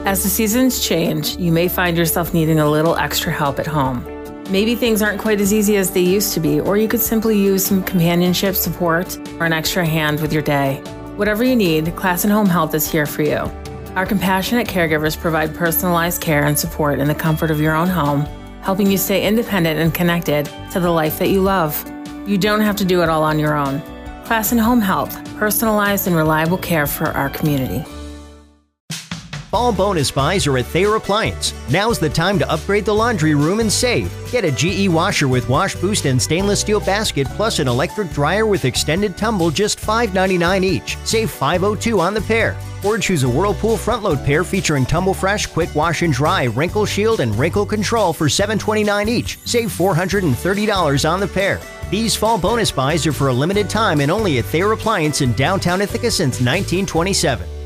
As the seasons change, you may find yourself needing a little extra help at home. Maybe things aren't quite as easy as they used to be, or you could simply use some companionship, support, or an extra hand with your day. Whatever you need, Class and Home Health is here for you. Our compassionate caregivers provide personalized care and support in the comfort of your own home, helping you stay independent and connected to the life that you love. You don't have to do it all on your own. Class and Home Health, personalized and reliable care for our community. Fall bonus buys are at Thayer Appliance. Now's the time to upgrade the laundry room and save. Get a GE washer with wash boost and stainless steel basket plus an electric dryer with extended tumble, just $5.99 each. Save $5.02 on the pair. Or choose a Whirlpool front load pair featuring Tumble Fresh, Quick Wash and Dry, Wrinkle Shield, and Wrinkle Control for $7.29 each. Save $430 on the pair. These fall bonus buys are for a limited time and only at Thayer Appliance in downtown Ithaca since 1927.